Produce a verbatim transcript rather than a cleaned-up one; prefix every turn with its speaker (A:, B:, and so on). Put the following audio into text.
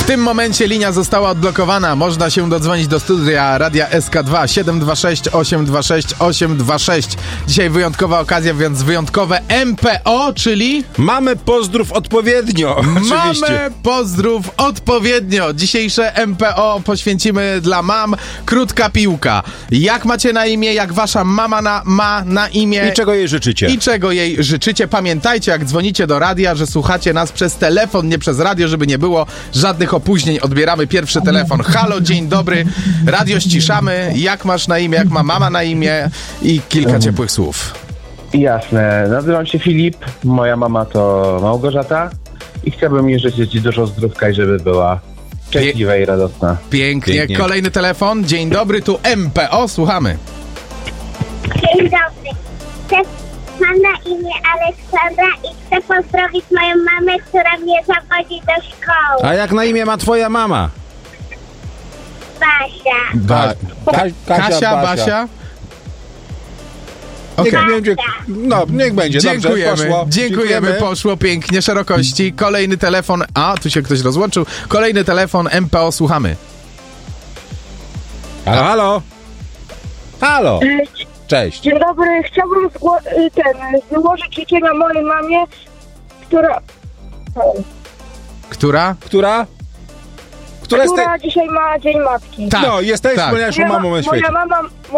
A: tym momencie linia została odblokowana. Można się dodzwonić do studia Radia S K dwa siedem dwa sześć osiem dwa sześć osiem dwa sześć. Dzisiaj wyjątkowa okazja, więc wyjątkowe M P O, czyli...
B: Mamy pozdrów odpowiednio, oczywiście.
A: Mamy pozdrów odpowiednio. Dzisiejsze M P O poświęcimy dla mam. Krótka piłka. Jak macie na imię, jak wasza mama na, ma na imię...
B: I czego jej życzycie?
A: I czego jej życzycie. Pamiętajcie, jak dzwonicie do radia, że słuchacie nas przez telefon, nie przez radio, żeby nie było żadnych opóźnień. Odbieramy pierwszy telefon. Halo, dzień dobry. Radio ściszamy. Jak masz na imię, jak ma mama na imię i kilka ciepłych słów.
C: Jasne. Nazywam się Filip, moja mama to Małgorzata i chciałbym jej życzyć dużo zdrówka i żeby była szczęśliwa i radosna.
A: Pięknie.
B: Pięknie.
A: Kolejny telefon. Dzień dobry, tu M P O. Słuchamy.
D: Dzień dobry. Chcę, mam na imię Aleksandra i chcę pozdrowić moją mamę, która mnie zawodzi do szkoły.
B: A jak na imię ma twoja mama?
D: Basia.
A: Ba-
B: Ka-
A: Kasia, Basia. Okej.
B: Niech będzie, no, niech będzie.
A: Dziękujemy.
B: Dobrze, poszło.
A: Dziękujemy, poszło pięknie, szerokości. Kolejny telefon. A, tu się ktoś rozłączył. Kolejny telefon M P O, słuchamy.
B: Halo, halo. Halo. Cześć.
E: Dzień dobry, chciałbym zgło- y, ten, złożyć życzenia mojej mamie, która,
A: Która?
B: Która? Która jest
E: która dzisiaj ma Dzień Matki.
A: Tak,
B: No, jesteś
A: tak.
B: najlepszą
E: Moja,
B: mamą na świecie.
E: moja mama,